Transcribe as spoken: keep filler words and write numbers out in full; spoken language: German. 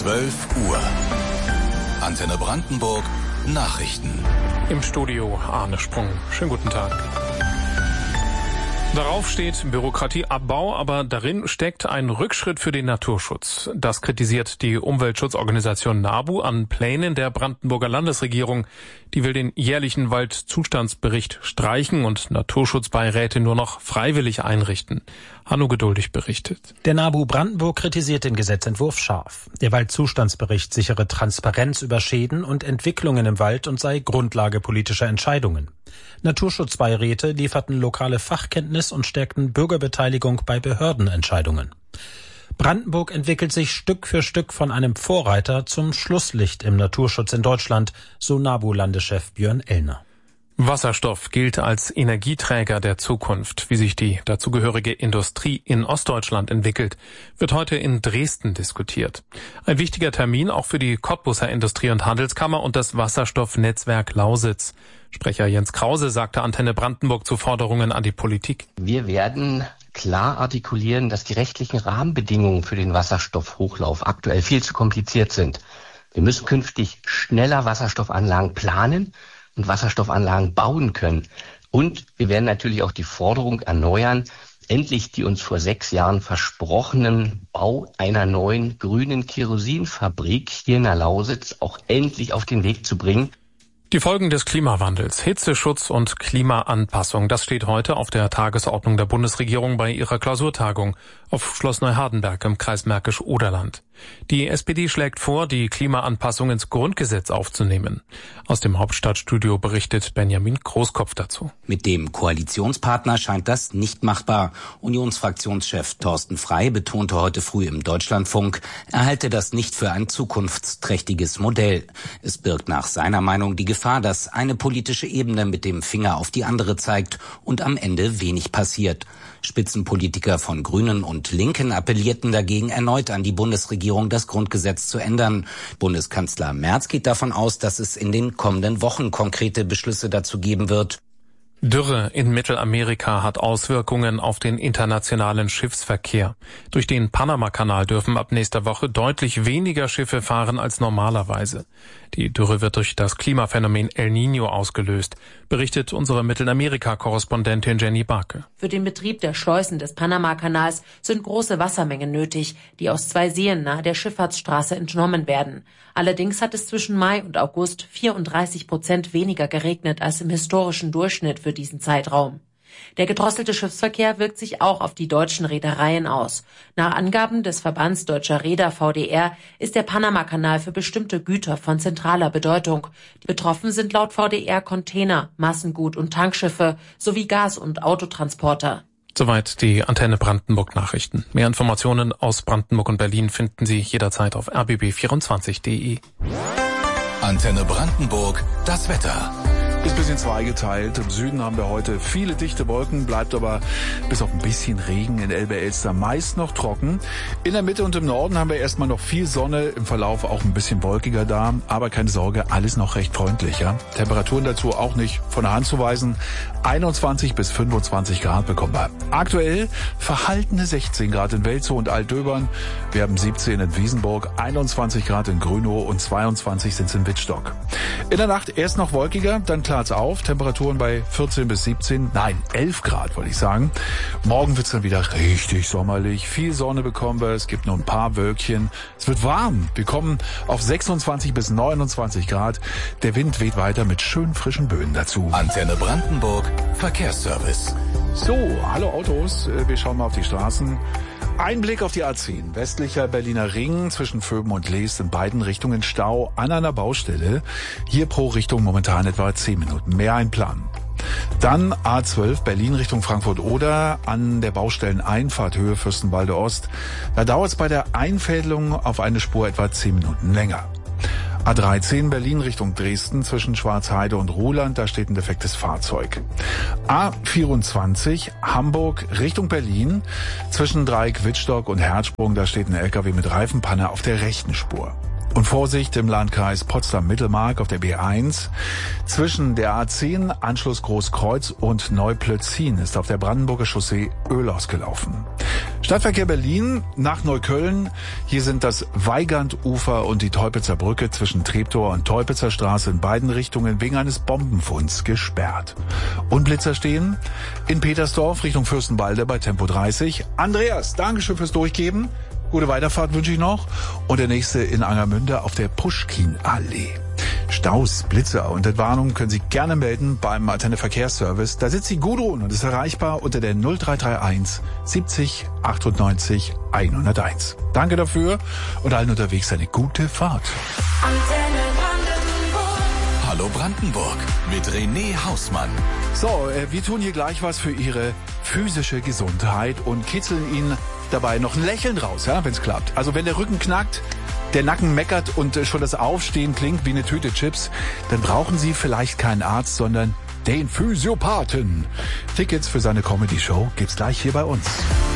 zwölf Uhr. Antenne Brandenburg Nachrichten. Im Studio Arne Sprung. Schönen guten Tag. Darauf steht Bürokratieabbau, aber darin steckt ein Rückschritt für den Naturschutz. Das kritisiert die Umweltschutzorganisation NABU an Plänen der Brandenburger Landesregierung. Die will den jährlichen Waldzustandsbericht streichen und Naturschutzbeiräte nur noch freiwillig einrichten. Hanno Geduldig berichtet. Der NABU Brandenburg kritisiert den Gesetzentwurf scharf. Der Waldzustandsbericht sichere Transparenz über Schäden und Entwicklungen im Wald und sei Grundlage politischer Entscheidungen. Naturschutzbeiräte lieferten lokale Fachkenntnis und stärkten Bürgerbeteiligung bei Behördenentscheidungen. Brandenburg entwickelt sich Stück für Stück von einem Vorreiter zum Schlusslicht im Naturschutz in Deutschland, so NABU-Landeschef Björn Ellner. Wasserstoff gilt als Energieträger der Zukunft. Wie sich die dazugehörige Industrie in Ostdeutschland entwickelt, wird heute in Dresden diskutiert. Ein wichtiger Termin auch für die Cottbuser Industrie- und Handelskammer und das Wasserstoffnetzwerk Lausitz. Sprecher Jens Krause sagte Antenne Brandenburg zu Forderungen an die Politik. Wir werden klar artikulieren, dass die rechtlichen Rahmenbedingungen für den Wasserstoffhochlauf aktuell viel zu kompliziert sind. Wir müssen künftig schneller Wasserstoffanlagen planen und Wasserstoffanlagen bauen können. Und wir werden natürlich auch die Forderung erneuern, endlich die uns vor sechs Jahren versprochenen Bau einer neuen grünen Kerosinfabrik hier in der Lausitz auch endlich auf den Weg zu bringen. Die Folgen des Klimawandels, Hitzeschutz und Klimaanpassung, das steht heute auf der Tagesordnung der Bundesregierung bei ihrer Klausurtagung auf Schloss Neuhardenberg im Kreis Märkisch-Oderland. Die S P D schlägt vor, die Klimaanpassung ins Grundgesetz aufzunehmen. Aus dem Hauptstadtstudio berichtet Benjamin Großkopf dazu. Mit dem Koalitionspartner scheint das nicht machbar. Unionsfraktionschef Thorsten Frey betonte heute früh im Deutschlandfunk, er halte das nicht für ein zukunftsträchtiges Modell. Es birgt nach seiner Meinung die Gefahr, dass eine politische Ebene mit dem Finger auf die andere zeigt und am Ende wenig passiert. Spitzenpolitiker von Grünen und Linken appellierten dagegen erneut an die Bundesregierung, das Grundgesetz zu ändern. Bundeskanzler Merz geht davon aus, dass es in den kommenden Wochen konkrete Beschlüsse dazu geben wird. Dürre in Mittelamerika hat Auswirkungen auf den internationalen Schiffsverkehr. Durch den Panamakanal dürfen ab nächster Woche deutlich weniger Schiffe fahren als normalerweise. Die Dürre wird durch das Klimaphänomen El Niño ausgelöst, berichtet unsere Mittelamerika-Korrespondentin Jenny Barke. Für den Betrieb der Schleusen des Panamakanals sind große Wassermengen nötig, die aus zwei Seen nahe der Schifffahrtsstraße entnommen werden. Allerdings hat es zwischen Mai und August vierunddreißig Prozent weniger geregnet als im historischen Durchschnitt für diesen Zeitraum. Der gedrosselte Schiffsverkehr wirkt sich auch auf die deutschen Reedereien aus. Nach Angaben des Verbands Deutscher Reeder V D R ist der Panamakanal für bestimmte Güter von zentraler Bedeutung. Betroffen sind laut V D R Container, Massengut- und Tankschiffe sowie Gas- und Autotransporter. Soweit die Antenne Brandenburg Nachrichten. Mehr Informationen aus Brandenburg und Berlin finden Sie jederzeit auf r b b vierundzwanzig punkt d e. Antenne Brandenburg, das Wetter. Ist ein bisschen zweigeteilt. Im Süden haben wir heute viele dichte Wolken, bleibt aber bis auf ein bisschen Regen in Elbe-Elster meist noch trocken. In der Mitte und im Norden haben wir erstmal noch viel Sonne, im Verlauf auch ein bisschen wolkiger da, aber keine Sorge, alles noch recht freundlich. Ja? Temperaturen dazu auch nicht von der Hand zu weisen. einundzwanzig bis fünfundzwanzig Grad bekommen wir. Aktuell verhaltene sechzehn Grad in Welzow und Altdöbern. Wir haben siebzehn in Wiesenburg, einundzwanzig Grad in Grünow und zweiundzwanzig sind es in Wittstock. In der Nacht erst noch wolkiger, dann klart's auf. Temperaturen bei vierzehn bis siebzehn, nein, elf Grad wollte ich sagen. Morgen wird's dann wieder richtig sommerlich. Viel Sonne bekommen wir, es gibt nur ein paar Wölkchen. Es wird warm. Wir kommen auf sechsundzwanzig bis neunundzwanzig Grad. Der Wind weht weiter mit schön frischen Böen dazu. Antenne Brandenburg, Verkehrsservice. So, hallo Autos, wir schauen mal auf die Straßen. Ein Blick auf die A zehn, westlicher Berliner Ring zwischen Vöben und Leest in beiden Richtungen Stau an einer Baustelle. Hier pro Richtung momentan etwa zehn Minuten, mehr einplanen. Dann A zwölf Berlin Richtung Frankfurt-Oder an der Baustelleneinfahrt Höhe Fürstenwalde Ost. Da dauert es bei der Einfädelung auf eine Spur etwa zehn Minuten länger. A dreizehn Berlin Richtung Dresden zwischen Schwarzheide und Ruhland, da steht ein defektes Fahrzeug. A vierundzwanzig Hamburg Richtung Berlin zwischen Dreieck-Wittstock und Herzsprung, da steht ein L K W mit Reifenpanne auf der rechten Spur. Und Vorsicht im Landkreis Potsdam-Mittelmark auf der B eins. Zwischen der A zehn, Anschluss Großkreuz und Neuplötzin ist auf der Brandenburger Chaussee Öl ausgelaufen. Stadtverkehr Berlin nach Neukölln. Hier sind das Weigandufer und die Teupitzer Brücke zwischen Treptower und Teupitzer Straße in beiden Richtungen wegen eines Bombenfunds gesperrt. Und Blitzer stehen in Petersdorf Richtung Fürstenwalde bei Tempo dreißig. Andreas, Dankeschön fürs Durchgeben. Gute Weiterfahrt wünsche ich noch. Und der nächste in Angermünde auf der Puschkin-Allee. Staus, Blitzer und Entwarnung können Sie gerne melden beim Antenne Verkehrsservice. Da sitzt die Gudrun und ist erreichbar unter der null drei drei eins siebzig achtundneunzig hunderteins. Danke dafür und allen unterwegs eine gute Fahrt. Antenne Brandenburg. Hallo Brandenburg mit René Hausmann. So, äh, wir tun hier gleich was für Ihre physische Gesundheit und kitzeln Ihnen dabei noch ein Lächeln raus, ja, wenn es klappt. Also wenn der Rücken knackt, der Nacken meckert und schon das Aufstehen klingt wie eine Tüte Chips, dann brauchen Sie vielleicht keinen Arzt, sondern den Physiopathen. Tickets für seine Comedy-Show gibt's gleich hier bei uns.